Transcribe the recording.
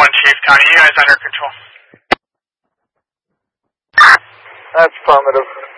1 Chief County, you guys under control? That's affirmative.